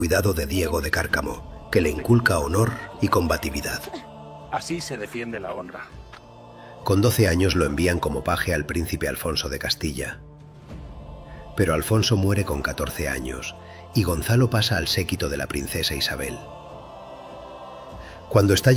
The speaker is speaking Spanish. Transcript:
cuidado de Diego de Cárcamo, que le inculca honor y combatividad. Así se defiende la honra. Con 12 años lo envían como paje al príncipe Alfonso de Castilla. Pero Alfonso muere con 14 años y Gonzalo pasa al séquito de la princesa Isabel. Cuando está